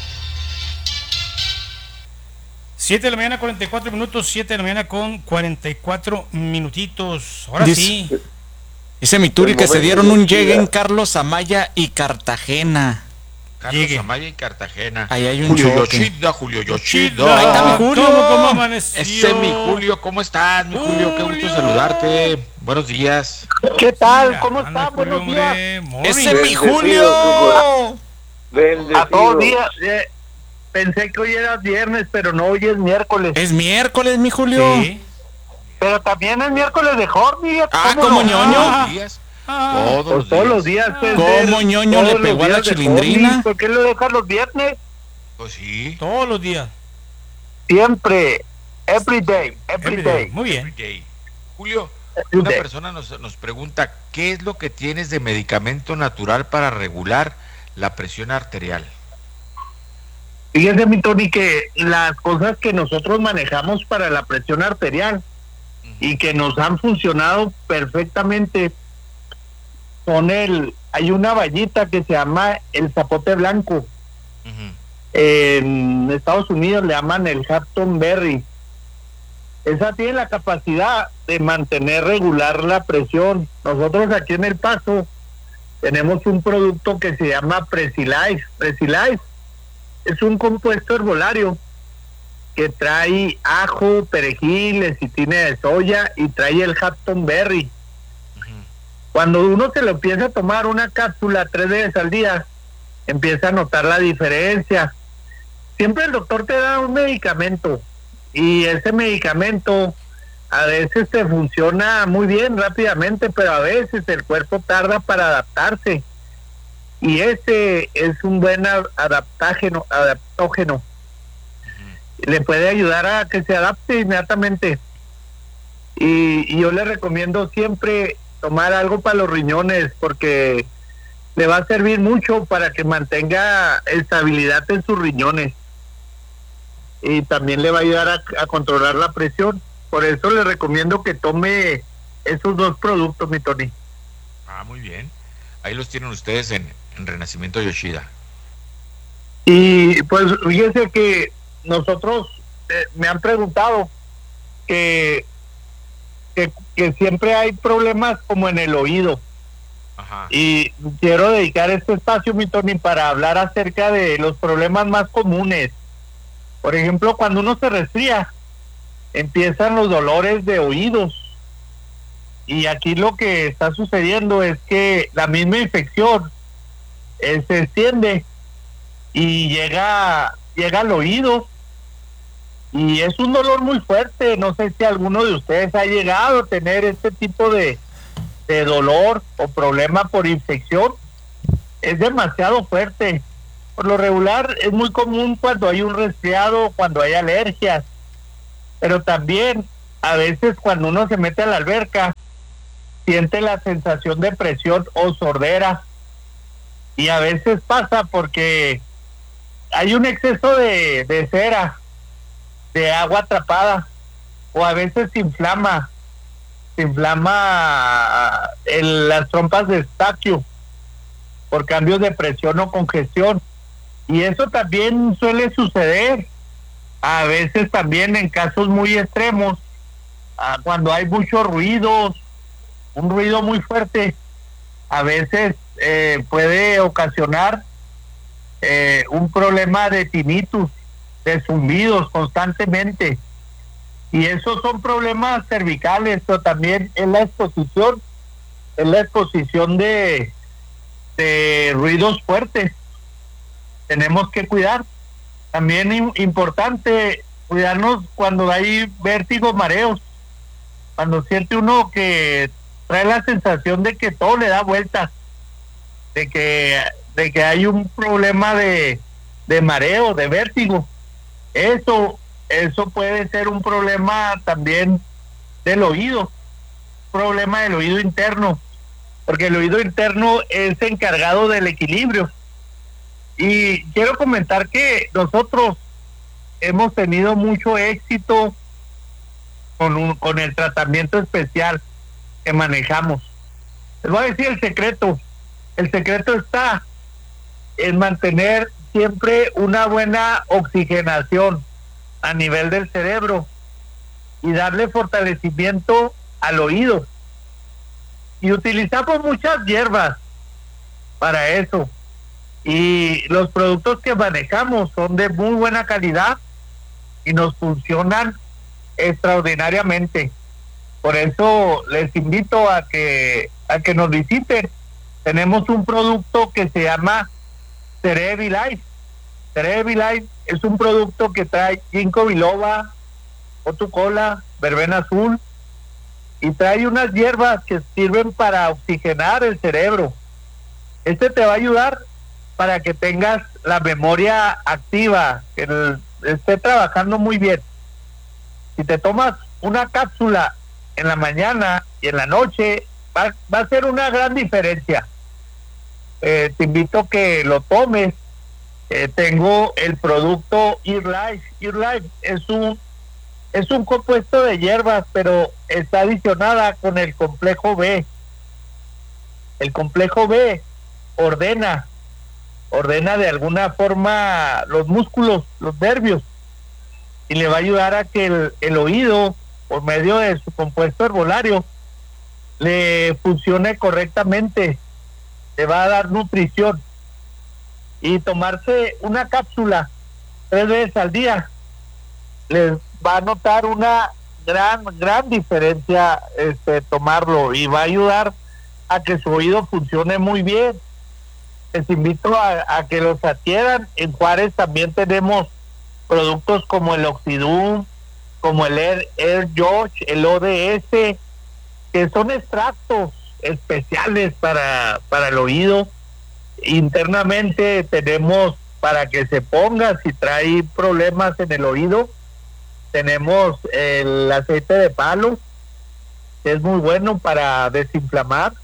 siete de la mañana, cuarenta y cuatro minutos, siete de la mañana con cuarenta y cuatro minutitos. Ahora dice, sí. Dice mi Turi que se dieron un llegue en Carlos Amaya y Cartagena. Carlos Llegue. Amaya y Cartagena. Ahí hay un Julio choque. Yoshida, Julio Yoshida. Ahí está mi Julio. ¿Cómo, cómo amaneció? Ese es mi Julio, ¿cómo estás, mi Julio? Qué gusto saludarte. Buenos días. ¿Qué tal? Mira, ¿Cómo anda, están? Buenos Julio, días. hombre, morning. Ese es mi Bendecido, Julio. Bendecido. A todos días. Eh, pensé que hoy era viernes, pero no, hoy es miércoles. Es miércoles, mi Julio. Sí. Pero también es miércoles de Horny. Ah, como no? ñoño. Ah, Ah, Todos, pues los todos días. los días. puede ¿Cómo ser, ñoño todos le los pegó a la días de chilindrina? Horny. ¿Por qué lo dejas los viernes? Pues sí. todos los días. Siempre. Every day. Every, Every day. day. Muy bien. Okay. Julio, Every una day. persona nos, nos pregunta, ¿qué es lo que tienes de medicamento natural para regular la presión arterial? Fíjese, mi Tony, que las cosas que nosotros manejamos para la presión arterial y que nos han funcionado perfectamente son el, hay una vallita que se llama el zapote blanco. Uh-huh. En Estados Unidos le llaman el Hampton Berry. Esa tiene la capacidad de mantener regular la presión. Nosotros aquí en El Paso tenemos un producto que se llama Presilife. Presilife es un compuesto herbolario que trae ajo, perejil, lecitina de soya y trae el Hampton Berry. Cuando uno se lo empieza a tomar una cápsula tres veces al día, empieza a notar la diferencia. Siempre el doctor te da un medicamento y ese medicamento a veces te funciona muy bien rápidamente, pero a veces el cuerpo tarda para adaptarse. Y ese es un buen adaptágeno, adaptógeno. Le puede ayudar a que se adapte inmediatamente. Y, y yo le recomiendo siempre tomar algo para los riñones, porque le va a servir mucho para que mantenga estabilidad en sus riñones. Y también le va a ayudar a, a controlar la presión. Por eso le recomiendo que tome esos dos productos, mi Tony. Ah, muy bien. Ahí los tienen ustedes en, en Renacimiento Yoshida. Y pues fíjese que nosotros, eh, me han preguntado que, que que siempre hay problemas como en el oído. Ajá. Y quiero dedicar este espacio, mi Tony, para hablar acerca de los problemas más comunes. Por ejemplo, cuando uno se resfría, empiezan los dolores de oídos. Y aquí lo que está sucediendo es que la misma infección eh, se extiende y llega llega al oído y es un dolor muy fuerte. No sé si alguno de ustedes ha llegado a tener este tipo de, de dolor o problema por infección. Es demasiado fuerte. Por lo regular es muy común cuando hay un resfriado, cuando hay alergias, pero también a veces cuando uno se mete a la alberca siente la sensación de presión o sordera, y a veces pasa porque hay un exceso de, de cera, de agua atrapada, o a veces se inflama, se inflama el, las trompas de Eustaquio por cambios de presión o congestión, y eso también suele suceder a veces también en casos muy extremos, ah, cuando hay muchos ruidos, un ruido muy fuerte, a veces eh, puede ocasionar eh, un problema de tinnitus, de zumbidos constantemente, y esos son problemas cervicales, pero también es la exposición, es la exposición de, de ruidos fuertes. Tenemos que cuidar. También es importante cuidarnos cuando hay vértigo, mareos, cuando siente uno que trae la sensación de que todo le da vueltas, de que de que hay un problema de, de mareo, de vértigo. Eso, eso puede ser un problema también del oído, problema del oído interno, porque el oído interno es encargado del equilibrio. Y quiero comentar que nosotros hemos tenido mucho éxito con, un, con el tratamiento especial que manejamos. Les voy a decir el secreto. El secreto está en mantener siempre una buena oxigenación a nivel del cerebro y darle fortalecimiento al oído. Y utilizamos muchas hierbas para eso. Y los productos que manejamos son de muy buena calidad y nos funcionan extraordinariamente. Por eso les invito a que a que nos visiten. Tenemos un producto que se llama Cerevi Life. Cerevi Life es un producto que trae ginkgo biloba, otucola, verbena azul, y trae unas hierbas que sirven para oxigenar el cerebro. Este te va a ayudar para que tengas la memoria activa, que el, esté trabajando muy bien. Si te tomas una cápsula en la mañana y en la noche, va, va a ser una gran diferencia. Eh, te invito a que lo tomes. Eh, tengo el producto Ear Life. Ear Life es un es un compuesto de hierbas, pero está adicionada con el complejo B. El complejo B ordena ordena de alguna forma los músculos, los nervios, y le va a ayudar a que el, el oído, por medio de su compuesto herbolario, le funcione correctamente, le va a dar nutrición. Y tomarse una cápsula tres veces al día les va a notar una gran, gran diferencia este tomarlo, y va a ayudar a que su oído funcione muy bien. Les invito a, a que los adquieran. En Juárez también tenemos productos como el Oxidum, como el Air, Air George, el O D S, que son extractos especiales para, para el oído. Internamente tenemos para que se ponga si trae problemas en el oído. Tenemos el aceite de palo, que es muy bueno para desinflamar.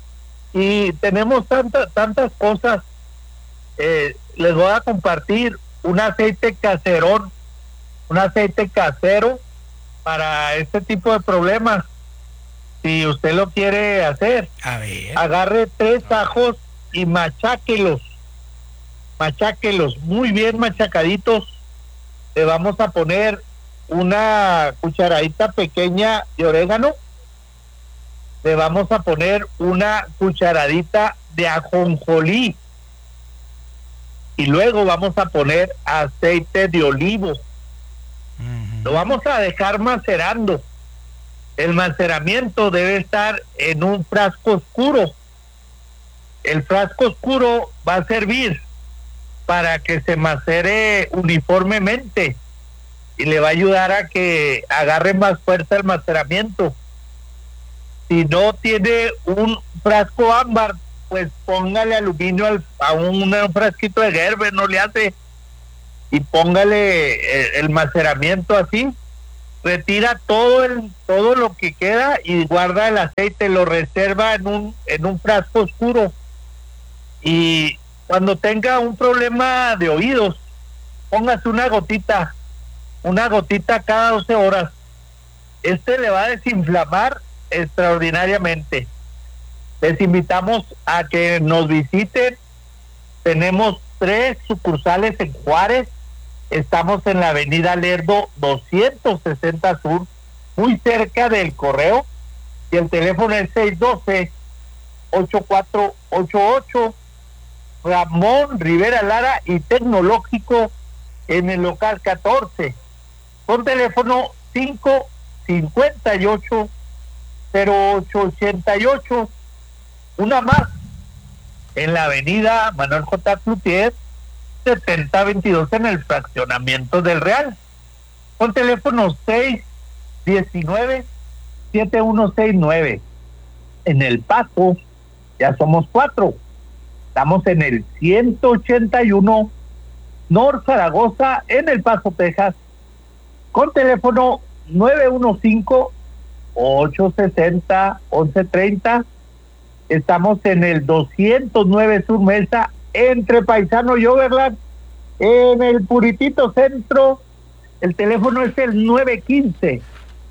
Y tenemos tantas tantas cosas. Eh, les voy a compartir un aceite caserón, un aceite casero para este tipo de problemas. Si usted lo quiere hacer, a ver, agarre tres ajos y macháquelos, macháquelos muy bien machacaditos. Le vamos a poner una cucharadita pequeña de orégano. Le vamos a poner una cucharadita de ajonjolí, y luego vamos a poner aceite de olivo. Uh-huh. Lo vamos a dejar macerando. El maceramiento debe estar en un frasco oscuro. El frasco oscuro va a servir para que se macere uniformemente. y le va a ayudar a que agarre más fuerza el maceramiento. Si no tiene un frasco ámbar, pues póngale aluminio al, a un, un frasquito de Gerber, no le hace, y póngale el, el maceramiento así, retira todo el todo lo que queda y guarda el aceite, lo reserva en un en un frasco oscuro, y cuando tenga un problema de oídos, póngase una gotita, una gotita cada doce horas. Este le va a desinflamar extraordinariamente. Les invitamos a que nos visiten. Tenemos tres sucursales en Juárez. Estamos en la avenida Lerdo doscientos sesenta Sur, muy cerca del correo, y el teléfono es seis uno dos, ocho cuatro ocho ocho. Ramón Rivera Lara y Tecnológico en el local catorce, con teléfono cinco cinco ocho cero ocho ocho ocho. Una más en la avenida Manuel J. Cloutier setenta veintidós en el fraccionamiento del Real, con teléfono seis diecinueve siete uno seis nueve. En El Paso ya somos cuatro. Estamos en el ciento ochenta y uno North Zaragoza en El Paso, Texas, con teléfono nueve uno cinco ocho seis cero once treinta. Estamos en el doscientos nueve Sur Mesa, entre Paisano y Overland, en el Puritito Centro. El teléfono es el nueve uno cinco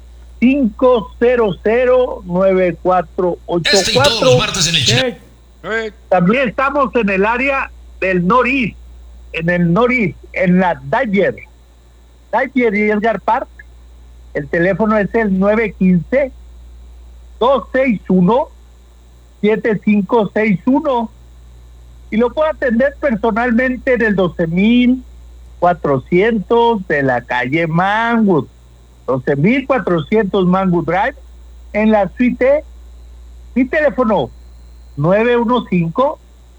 cinco cero cero nueve cuatro ocho cuatro. Este y todos los martes en el Chinampa. También estamos en el área del Norís, en el Norís, en la Dyer, Dyer y Edgar Park. El teléfono es el nueve uno cinco dos seis uno siete cinco seis uno, y lo puedo atender personalmente en el doce mil cuatrocientos de la calle Mangwood, doce mil cuatrocientos Mangwood Drive, en la suite. Mi teléfono nueve uno cinco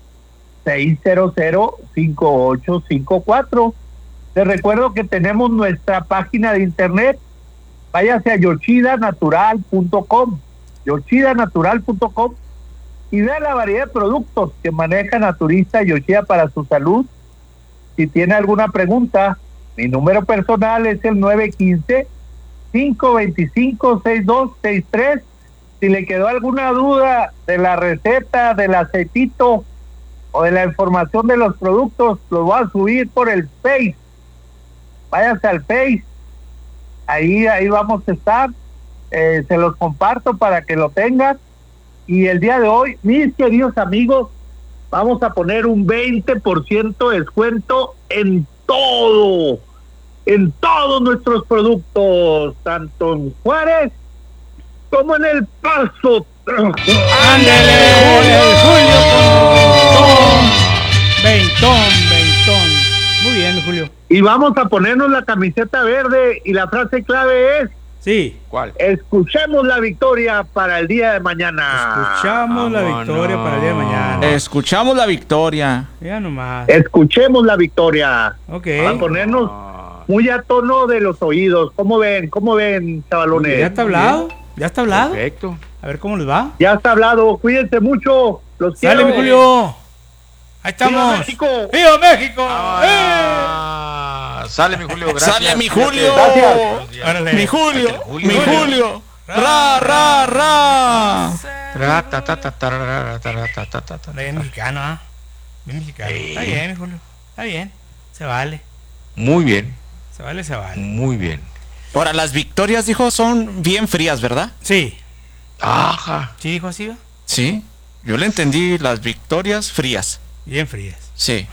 seis cero cero cinco ocho cinco cuatro. Les recuerdo que tenemos nuestra página de internet. Váyase a yoshida natural punto com, yoshida natural punto com, y vea la variedad de productos que maneja Naturista Yoshida para su salud. Si tiene alguna pregunta, mi número personal es el nueve uno cinco cinco dos cinco seis dos seis tres. Si le quedó alguna duda de la receta, del aceitito o de la información de los productos, los voy a subir por el Face. Váyase al Face, ahí ahí vamos a estar, eh, se los comparto para que lo tengan. Y el día de hoy, mis queridos amigos, vamos a poner un veinte por ciento de descuento en todo, en todos nuestros productos, tanto en Juárez como en El Paso. ¡Ándale, Julio! Veintón, veintón. Muy bien, Julio. Y vamos a ponernos la camiseta verde, y la frase clave es... Sí. ¿Cuál? Escuchemos la victoria para el día de mañana. Escuchamos la victoria para el día de mañana. Escuchamos la victoria. Ya nomás. Escuchemos la victoria. Ok. Para ponernos muy a tono de los oídos. ¿Cómo ven? ¿Cómo ven, chavalones? ¿Ya está hablado? ¿Ya está hablado? Perfecto. A ver cómo les va. Ya está hablado. Cuídense mucho. Los quiero. Sale, mi Julio. Ahí estamos. ¡Viva México! ¡Viva México! Ah, sale mi Julio, gracias. Sale mi Julio. Gracias. Órale. Mi Julio. Julio. Mi Julio. Ra, ra, ra. Ra, ta, ta, ta, ta, ra, ta, ra, ta, ta, ta, ta. Bien mexicano, ¿ah? Bien mexicano. Sí. Está bien, mi Julio. Está bien. Se vale. Muy bien, Se vale, se vale. muy bien. Ahora, las victorias, dijo, son bien frías, ¿verdad? Sí. Ajá. ¿Sí dijo así, va? Sí. Yo le entendí las victorias frías. Bien frías. Sí.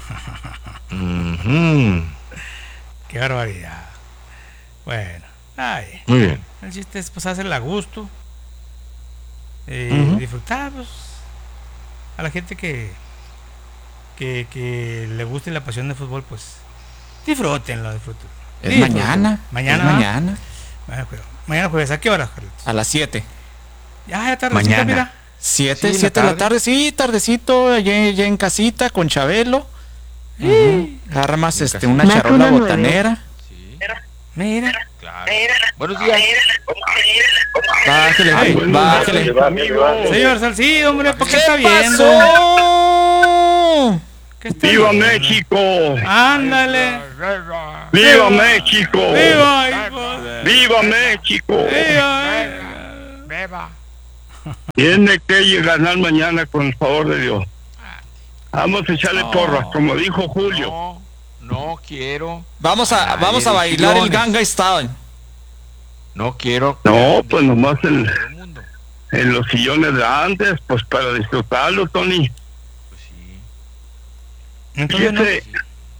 Ujú. Qué barbaridad. Bueno. Ay. Muy bien. El chiste es pues hacerla a gusto. Eh, Ujú. Disfrutar, pues. A la gente que, que que le guste la pasión del fútbol, pues disfrútenlo, disfrútenlo. Es Disfrútenlo. mañana. Mañana. Es ¿va? mañana. Mañana juego. Mañana jueves. ¿A qué hora, Carlitos? A las siete. Ya, ya tardecita, Mañana. mira. Siete, Sí, la siete de la tarde. tarde. Sí, tardecito, allá, allá en casita con Chabelo. Sí. Armas En este, casita. una Más charola una nueve. botanera. Sí. Mira. Claro. Buenos días. Bájale, Ay, bájale. Señor Salcido, hombre, ¿por qué ¿Qué está viendo? pasó? ¿Qué está ¡Viva viendo? México! Ándale. ¡Viva México! ¡Viva, hijo! ¡Viva México! ¡Viva! Beba. Tiene que ganar mañana con el favor de Dios. Vamos a echarle No. porras, como dijo Julio. No, no quiero. Vamos a, Nadie vamos a de bailar el sillones. Ganga Style. No quiero. No, pues nomás en, en los sillones grandes, pues para disfrutarlo, Tony. Entonces, no. Fíjese,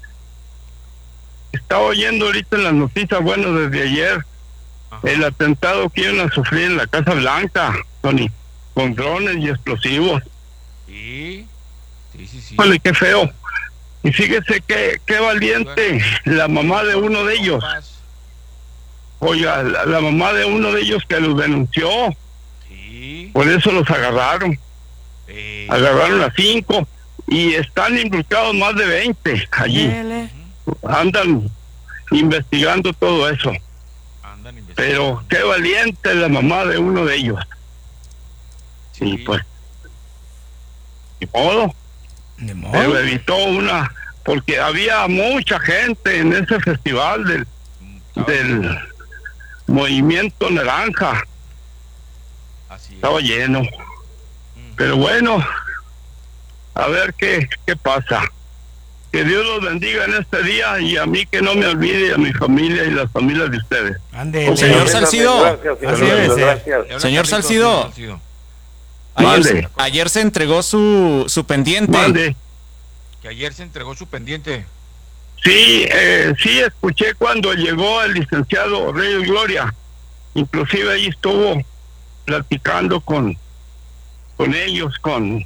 estaba oyendo ahorita en las noticias, bueno, desde ayer, el atentado que iban a sufrir en la Casa Blanca, Tony, con drones y explosivos. Sí, sí, sí, sí. Híjole, qué feo. Y fíjese qué, qué valiente la mamá de uno de ellos. Oiga, la, la mamá de uno de ellos que los denunció. Por eso los agarraron. Agarraron a cinco. Y están involucrados más de veinte allí. Andan investigando todo eso. Pero qué valiente la mamá de uno de ellos. Y pues, ni modo. Ni modo. Pero evitó una, porque había mucha gente en ese festival del, del Movimiento Naranja. Estaba lleno. Pero bueno, a ver qué, qué pasa. Que Dios los bendiga en este día y a mí que no me olvide, a mi familia y las familias de ustedes. Ande, Señor Salcido. Así debe ser. Señor Salcido. Mande. Ayer, ayer se entregó su, su pendiente. Mande. Que ayer se entregó su pendiente. Sí, eh, sí, escuché cuando llegó el licenciado Reyes Gloria. Inclusive ahí estuvo platicando con, con ellos, con,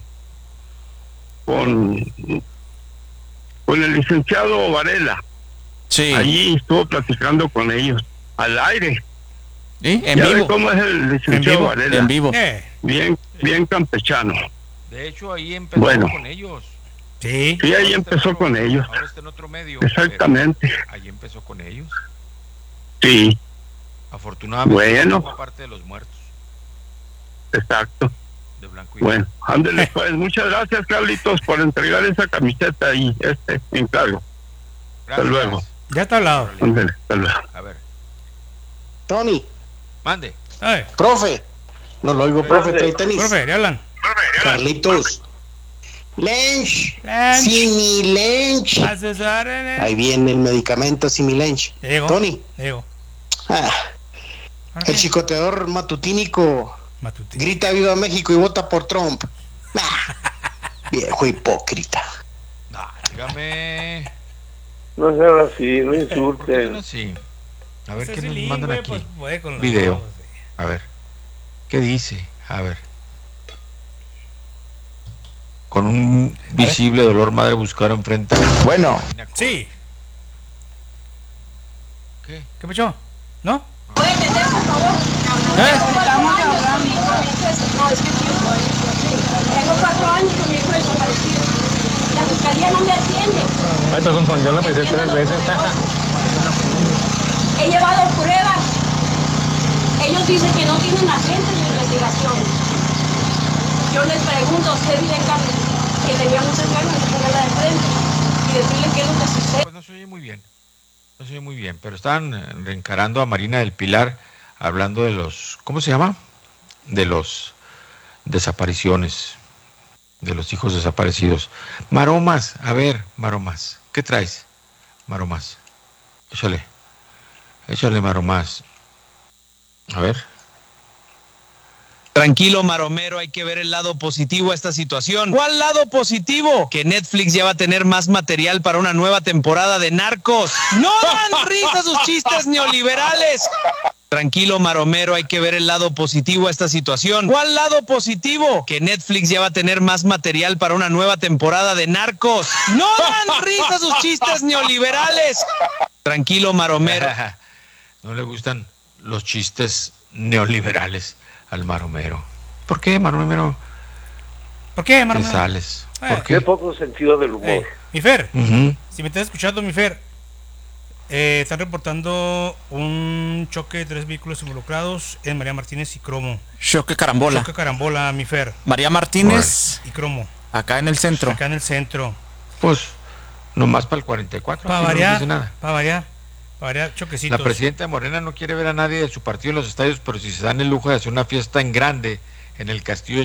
con, con el licenciado Varela. Sí. Allí estuvo platicando con ellos, al aire. ¿Sí? En Ya vivo. ve cómo es el licenciado En vivo, Varela. en vivo. Eh. Bien, bien campechano. De hecho, ahí empezó Bueno. con ellos. Sí. Sí, ahí empezó con ellos. Ahora está en otro medio. Exactamente. pero Ahí empezó con ellos. Sí, Afortunadamente, Bueno. formó parte de los muertos. exacto. De blanco y Bueno, ándele pues. Muchas gracias, Carlitos, por entregar esa camiseta y este encargo. Hasta Gracias. luego. Ya está al lado. Ándele, hasta luego. A ver, Tony, mande. Ay, profe, no lo oigo, profe, trae tenis. profe, ¿le hablan? Carlitos, Lench, Lench. Similench. A sus órdenes. Ahí viene el medicamento Similench. Llego. Tony, Llego. ah, el chicoteador matutínico grita viva México y vota por Trump. Ah, viejo hipócrita. Dígame. No sean así, no insulten. Sí. A ver Ese qué es nos el mandan güey, aquí. pues, puede con los Video. dos, A ver. ¿Qué dice? A ver. Con un visible dolor madre buscaron frente a... Bueno. Sí. ¿Qué? ¿Qué pasó? ¿No? ¿Puede meter, por favor? ¿Eh? Estamos hablando. No, es que tengo cuatro años con mi hijo desaparecido. La fiscalía no me atiende. Entonces, yo la pensé tres veces. He llevado pruebas. Ellos dicen que no tienen agentes de investigación. Yo les pregunto a usted directamente que debíamos acercarnos y ponerla de frente y decirle qué es lo que sucede. Pues no se oye muy bien. No se oye muy bien, pero estaban eh, reencarando a Marina del Pilar hablando de los... ¿Cómo se llama? De los desapariciones. De los hijos desaparecidos. Maromas, a ver, Maromas. ¿Qué traes? Maromas. Échale. Échale, Maromas. A ver. Tranquilo, Maromero, hay que ver el lado positivo a esta situación. ¿Cuál lado positivo? Que Netflix ya va a tener más material para una nueva temporada de Narcos. ¡No dan risa sus chistes neoliberales! Tranquilo, Maromero, hay que ver el lado positivo a esta situación. ¿Cuál lado positivo? Que Netflix ya va a tener más material para una nueva temporada de Narcos. ¡No dan risa sus chistes neoliberales! Tranquilo, Maromero. No le gustan los chistes neoliberales al Maromero. ¿Por qué, Maromero? ¿Por qué, Te Maromero? sales. Eh. ¿Por Qué qué? poco sentido del humor. Eh, mi Fer, Ujú. si me estás escuchando, mi Fer, Eh, están reportando un choque de tres vehículos involucrados en María Martínez y Cromo. Choque carambola. Choque carambola, mi Fer. María Martínez y Cromo. Acá en el centro. Acá en el centro. Pues, nomás para el cuarenta y cuatro. Para no variar, dice nada. para variar, para variar, choquecitos. La presidenta de Morena no quiere ver a nadie de su partido en los estadios, pero si se dan el lujo de hacer una fiesta en grande en el Castillo